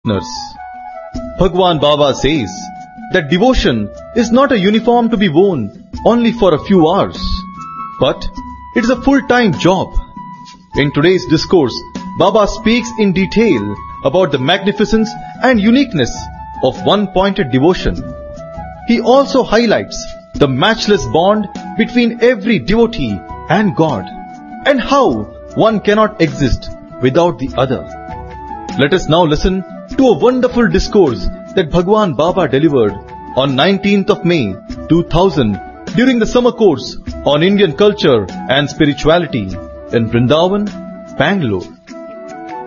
Nurse. Bhagwan Baba says that devotion is not a uniform to be worn only for a few hours, but it is a full-time job. In today's discourse, Baba speaks in detail about the magnificence and uniqueness of one-pointed devotion. He also highlights the matchless bond between every devotee and God, and how one cannot exist without the other. Let us now listen to a wonderful discourse that Bhagwan Baba delivered on 19th of May 2000 during the summer course on Indian culture and spirituality in Vrindavan, Bangalore.